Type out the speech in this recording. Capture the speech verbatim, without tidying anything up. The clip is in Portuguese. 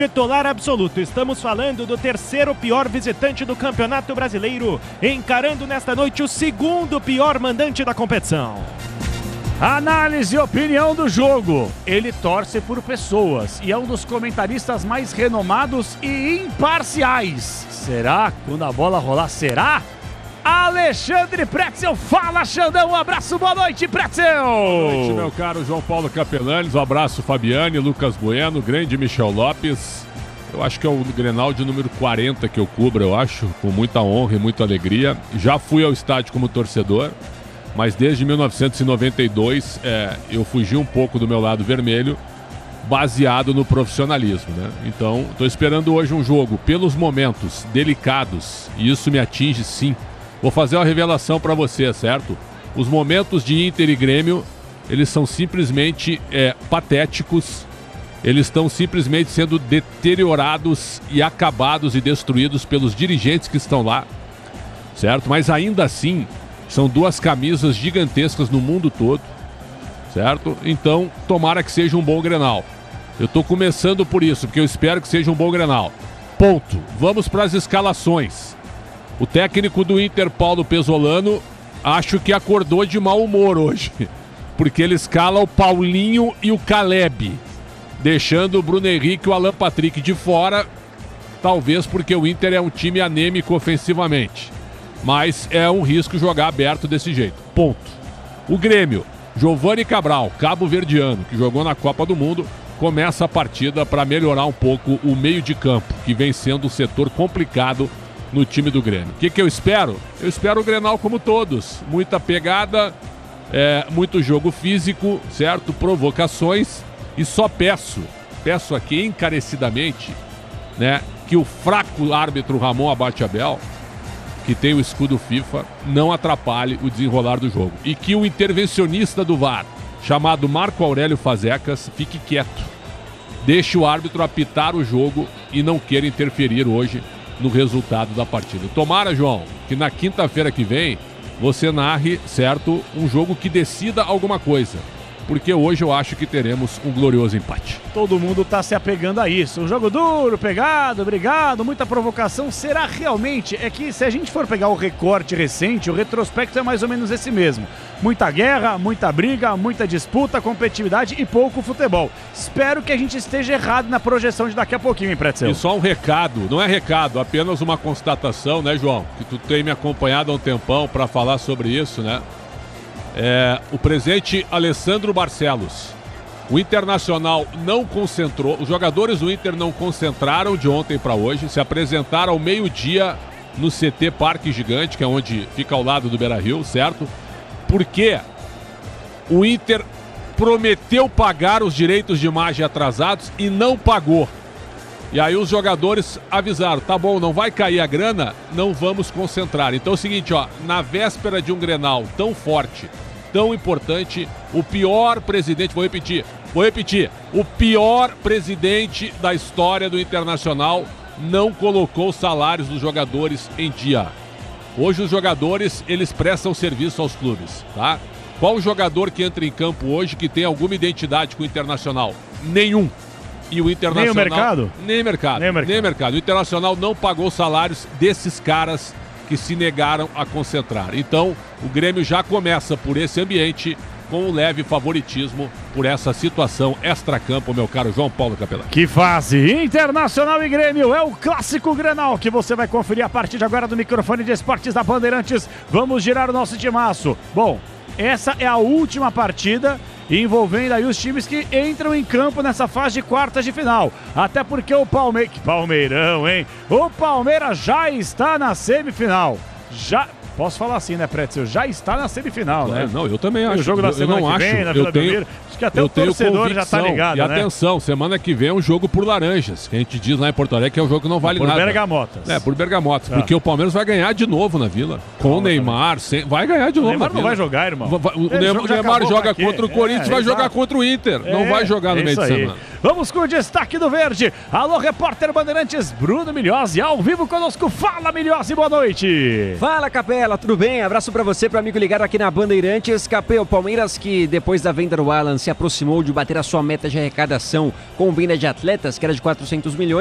Titular absoluto, estamos falando do terceiro pior visitante do Campeonato Brasileiro, encarando nesta noite o segundo pior mandante da competição. Análise e opinião do jogo. Ele torce por pessoas e é um dos comentaristas mais renomados e imparciais. Será? Quando a bola rolar, será? Alexandre Pretzel, fala Xandão, um abraço, boa noite Pretzel! Boa noite, meu caro João Paulo Capelanes, um abraço Fabiane, Lucas Bueno, grande Michel Lopes. Eu acho que é o Grenal de número quarenta que eu cubro, eu acho, com muita honra e muita alegria. Já fui ao estádio como torcedor, mas desde mil novecentos e noventa e dois é, eu fugi um pouco do meu lado vermelho, baseado no profissionalismo, né? Então, estou esperando hoje um jogo pelos momentos delicados, e isso me atinge sim. Vou fazer uma revelação para você, certo? Os momentos de Inter e Grêmio, eles são simplesmente é, patéticos. Eles estão simplesmente sendo deteriorados e acabados e destruídos pelos dirigentes que estão lá, certo? Mas ainda assim, são duas camisas gigantescas no mundo todo, certo? Então, tomara que seja um bom Grenal. Eu estou começando por isso, porque eu espero que seja um bom Grenal. Ponto. Vamos para as escalações. O técnico do Inter, Paulo Pesolano, acho que acordou de mau humor hoje, porque ele escala o Paulinho e o Caleb, deixando o Bruno Henrique e o Alan Patrick de fora, talvez porque o Inter é um time anêmico ofensivamente, mas é um risco jogar aberto desse jeito, ponto. O Grêmio, Giovani Cabral, cabo-verdiano, que jogou na Copa do Mundo, começa a partida para melhorar um pouco o meio de campo, que vem sendo um setor complicado no time do Grêmio. O que, que eu espero? Eu espero o Grenal como todos. Muita pegada, é, muito jogo físico, certo? Provocações. E só peço, peço aqui encarecidamente, né, que o fraco árbitro Ramon Abate Abel, que tem o escudo FIFA, não atrapalhe o desenrolar do jogo. E que o intervencionista do V A R, chamado Marco Aurélio Fazecas, fique quieto. Deixe o árbitro apitar o jogo e não queira interferir hoje no resultado da partida. Tomara, João, que na quinta-feira que vem você narre, certo, um jogo que decida alguma coisa. Porque hoje eu acho que teremos um glorioso empate. Todo mundo está se apegando a isso. Um jogo duro, pegado, brigado, muita provocação. Será realmente? É que se a gente for pegar o recorte recente, o retrospecto é mais ou menos esse mesmo. Muita guerra, muita briga, muita disputa, competitividade e pouco futebol. Espero que a gente esteja errado na projeção de daqui a pouquinho, hein, Pretzel? E só um recado, não é recado, apenas uma constatação, né, João? Que tu tem me acompanhado há um tempão para falar sobre isso, né? É, o presidente Alessandro Barcelos, o Internacional não concentrou, os jogadores do Inter não concentraram de ontem para hoje, se apresentaram ao meio-dia no C T Parque Gigante, que é onde fica ao lado do Beira-Rio, certo? Porque o Inter prometeu pagar os direitos de imagem atrasados e não pagou. E aí os jogadores avisaram, tá bom, não vai cair a grana, não vamos concentrar. Então é o seguinte, ó, na véspera de um Grenal tão forte, tão importante, o pior presidente, vou repetir, vou repetir, o pior presidente da história do Internacional não colocou os salários dos jogadores em dia. Hoje os jogadores, eles prestam serviço aos clubes, tá? Qual o jogador que entra em campo hoje que tem alguma identidade com o Internacional? Nenhum. E o Internacional... Nem o mercado? Nem o mercado. Nem o mercado. Nem o mercado. O Internacional não pagou os salários desses caras que se negaram a concentrar. Então, o Grêmio já começa por esse ambiente com um leve favoritismo por essa situação extracampo, meu caro João Paulo Capelão. Que fase! Internacional e Grêmio é o clássico Grenal que você vai conferir a partir de agora do microfone de esportes da Bandeirantes. Vamos girar o nosso timaço. Bom, essa é a última partida envolvendo aí os times que entram em campo nessa fase de quartas de final. Até porque o Palmeiras... Que Palmeirão, hein? O Palmeiras já está na semifinal. Já... Posso falar assim, né, Pretzel? Já está na semifinal, claro, né? Não, eu também acho. O jogo da eu, semana eu não que vem, acho. na Vila eu tenho, Belmiro. Acho que até eu o torcedor convicção. já está ligado, e né? atenção, semana que vem é um jogo por laranjas, que a gente diz lá em Porto Alegre que é um jogo que não vale por nada. Por bergamotas. É, por bergamotas. Ah. Porque o Palmeiras vai ganhar de novo na Vila. Com o Neymar, sem... vai ganhar de novo. O Neymar na não Vila. vai jogar, irmão. Vai, o Neymar, o Neymar joga contra o Corinthians, é, vai jogar contra o Inter. É, não vai jogar no é meio de semana. Vamos com o destaque do verde. Alô, repórter Bandeirantes Bruno Milhozzi, ao vivo conosco. Fala, Milhozzi, boa noite. Fala, Capela, tudo bem? Abraço pra você, pro amigo ligado aqui na Bandeirantes. Capel, Palmeiras que depois da venda do Alan se aproximou de bater a sua meta de arrecadação com venda de atletas, que era de quatrocentos milhões.